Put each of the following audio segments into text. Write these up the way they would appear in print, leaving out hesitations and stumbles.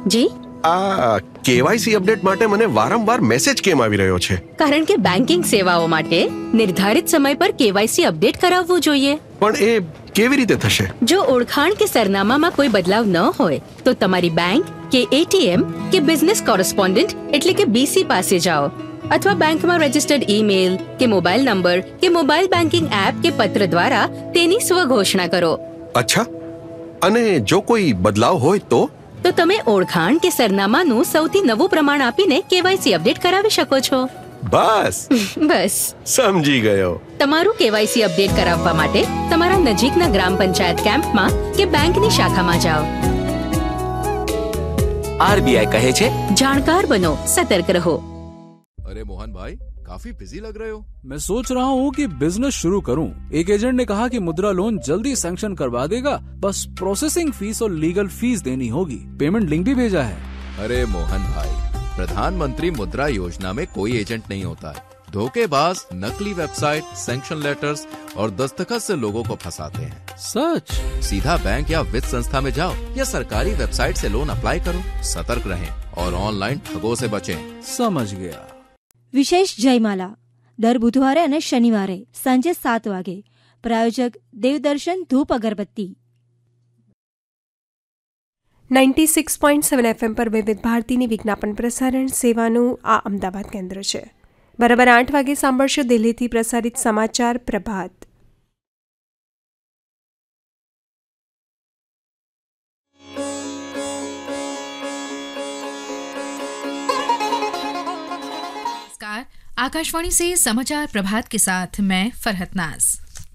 જી KYC update માટે મને વારંવાર મેસેજ કેમ આવી રહ્યો છે? કારણ કે બેન્કિંગ સેવાઓ માટે નિર્ધારિત સમય પર કેવાયસી અપડેટ કરાવવું જોઈએ. પણ એ કેવી રીતે થશે? જો ઓળખાણ કે સરનામામાં કોઈ બદલાવ ન હોય તો તમારી બેંક કે એટીએમ કે બિઝનેસ કોરેસ્પોન્ડન્ટ એટલે કે બીસી પાસે જાઓ અથવા બેંકમાં રજીસ્ટર્ડ ઈમેલ કે મોબાઈલ નંબર કે મોબાઈલ બેન્કિંગ એપ કે પત્ર દ્વારા તેની સ્વઘોષણા કરો. અચ્છા, અને જો કોઈ બદલાવ હોય તો તમે ઓળખાણ કે સરનામાનું સૌથી નવું પ્રમાણ આપીને કેવાયસી અપડેટ કરાવી શકો છો. બસ સમજી ગયો. તમારું કેવાયસી અપડેટ કરાવવા માટે તમારા નજીકના ગ્રામ પંચાયત કેમ્પમાં કે બેંકની શાખામાં જાઓ. आरबीआई कहे छे, જાણકાર બનો, સતર્ક રહો. अरे मोहन भाई, काफी बिजी लग रहे हो. मैं सोच रहा हूँ कि बिजनेस शुरू करूँ. एक एजेंट ने कहा कि मुद्रा लोन जल्दी सैंक्शन करवा देगा, बस प्रोसेसिंग फीस और लीगल फीस देनी होगी. पेमेंट लिंक भी भेजा है. अरे मोहन भाई, प्रधानमंत्री मुद्रा योजना में कोई एजेंट नहीं होता है. धोखेबाज नकली वेबसाइट, सैंक्शन लेटर्स और दस्तखत से लोगों को फंसाते हैं. सच? सीधा बैंक या वित्त संस्था में जाओ या सरकारी वेबसाइट से लोन अप्लाई करो. सतर्क रहें और ऑनलाइन ठगों से बचें. समझ गया. વિશેષ જયમાલા દર બુધવારે અને શનિવારે સાંજે 7 વાગે. પ્રાયોજક દેવદર્શન ધૂપ અગરબત્તી. 96.7 FM પર વિવિધ ભારતીની વિજ્ઞાપન પ્રસારણ સેવાનું આ અમદાવાદ કેન્દ્ર છે. બરાબર 8 વાગે સાંભળશો દિલ્હીથી પ્રસારિત સમાચાર પ્રભાત. आकाशवाणी से समाचार प्रभात के साथ मैं फरहत नाज।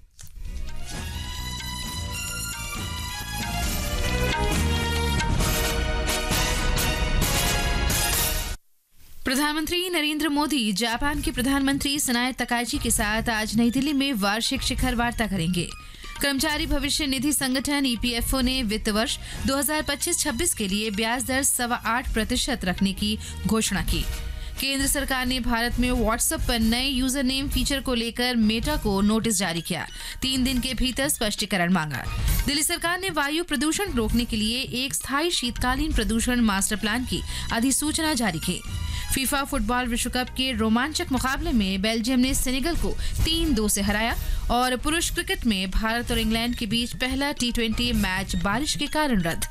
प्रधानमंत्री नरेंद्र मोदी जापान के प्रधानमंत्री सनाए तकाइची के साथ आज नई दिल्ली में वार्षिक शिखर वार्ता करेंगे। कर्मचारी भविष्य निधि संगठन ईपीएफओ ने वित्त वर्ष 2025-26 के लिए ब्याज दर 8.25% रखने की घोषणा की। केंद्र सरकार ने भारत में व्हाट्सएप पर नए यूजर नेम फीचर को लेकर मेटा को नोटिस जारी किया। 3 दिन के भीतर स्पष्टीकरण मांगा। दिल्ली सरकार ने वायु प्रदूषण रोकने के लिए एक स्थायी शीतकालीन प्रदूषण मास्टर प्लान की अधिसूचना जारी की। फीफा फुटबॉल विश्व कप के रोमांचक मुकाबले में बेल्जियम ने सेनेगल को 3-2 से हराया और पुरुष क्रिकेट में भारत और इंग्लैंड के बीच पहला T20 मैच बारिश के कारण रद्द।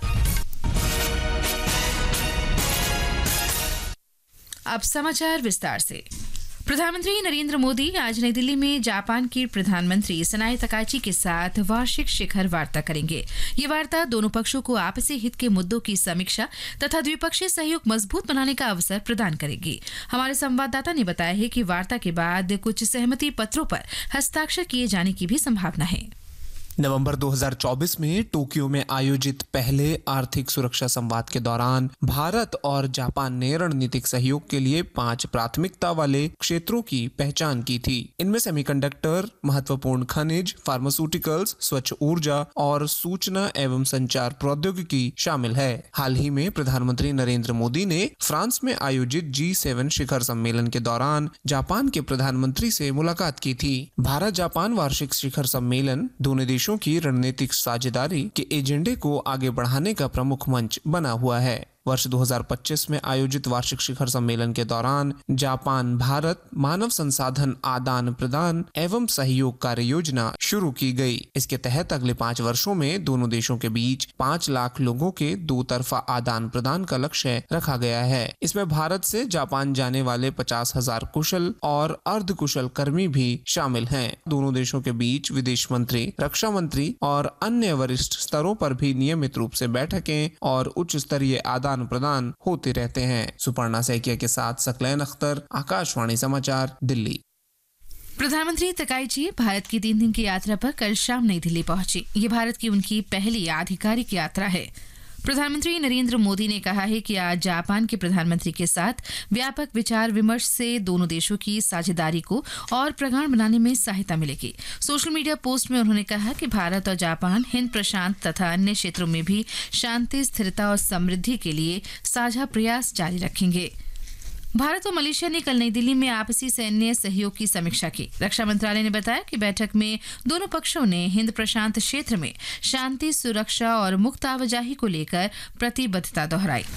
अब समाचार विस्तार से। प्रधानमंत्री नरेंद्र मोदी आज नई दिल्ली में जापान के प्रधानमंत्री सनाए तकाइची के साथ वार्षिक शिखर वार्ता करेंगे। ये वार्ता दोनों पक्षों को आपसी हित के मुद्दों की समीक्षा तथा द्विपक्षीय सहयोग मजबूत बनाने का अवसर प्रदान करेगी। हमारे संवाददाता ने बताया है कि वार्ता के बाद कुछ सहमति पत्रों पर हस्ताक्षर किए जाने की भी संभावना है। नवंबर 2024 में टोक्यो में आयोजित पहले आर्थिक सुरक्षा संवाद के दौरान भारत और जापान ने रणनीतिक सहयोग के लिए 5 प्राथमिकता वाले क्षेत्रों की पहचान की थी। इनमें सेमीकंडक्टर, महत्वपूर्ण खनिज, फार्मास्यूटिकल्स, स्वच्छ ऊर्जा और सूचना एवं संचार प्रौद्योगिकी शामिल है। हाल ही में प्रधानमंत्री नरेंद्र मोदी ने फ्रांस में आयोजित G7 शिखर सम्मेलन के दौरान जापान के प्रधानमंत्री से मुलाकात की थी। भारत जापान वार्षिक शिखर सम्मेलन दोनों देशों की रणनीतिक साझेदारी के एजेंडे को आगे बढ़ाने का प्रमुख मंच बना हुआ है। वर्ष 2025 में आयोजित वार्षिक शिखर सम्मेलन के दौरान जापान भारत मानव संसाधन आदान प्रदान एवं सहयोग कार्य योजना शुरू की गई। इसके तहत अगले 5 वर्षों में दोनों देशों के बीच 5 लाख लोगों के 2 तरफा आदान प्रदान का लक्ष्य रखा गया है। इसमें भारत से जापान जाने वाले 50,000 कुशल और अर्ध कुशल कर्मी भी शामिल हैं। दोनों देशों के बीच विदेश मंत्री, रक्षा मंत्री और अन्य वरिष्ठ स्तरों पर भी नियमित रूप से बैठकें और उच्च स्तरीय आदान प्रदान होते रहते हैं। सुपर्णा सैकिया के साथ सकलैन अख्तर, आकाशवाणी समाचार, दिल्ली। प्रधानमंत्री तकाइची भारत की 3 दिन की यात्रा पर कल शाम नई दिल्ली पहुंची। ये भारत की उनकी पहली आधिकारिक यात्रा है। प्रधानमंत्री नरेंद्र मोदी ने कहा है कि आज जापान के प्रधानमंत्री के साथ व्यापक विचार विमर्श से दोनों देशों की साझेदारी को और प्रगाढ़ बनाने में सहायता मिलेगी। सोशल मीडिया पोस्ट में उन्होंने कहा कि भारत और जापान हिंद प्रशांत तथा अन्य क्षेत्रों में भी शांति, स्थिरता और समृद्धि के लिए साझा प्रयास जारी रखेंगे। भारत और मलेशिया ने कल नई दिल्ली में आपसी सैन्य सहयोग की समीक्षा की। रक्षा मंत्रालय ने बताया कि बैठक में दोनों पक्षों ने हिंद प्रशांत क्षेत्र में शांति, सुरक्षा और मुक्त आवाजाही को लेकर प्रतिबद्धता दोहराई।